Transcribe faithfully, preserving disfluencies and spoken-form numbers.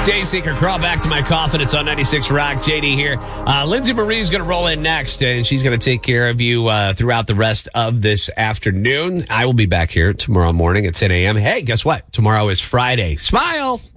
Dayseeker, crawl back to my coffin. It's on ninety-six Rock. J D here. Uh, Lindsay Marie's going to roll in next, and she's going to take care of you uh, throughout the rest of this afternoon. I will be back here tomorrow morning at ten a.m. Hey, guess what? Tomorrow is Friday. Smile!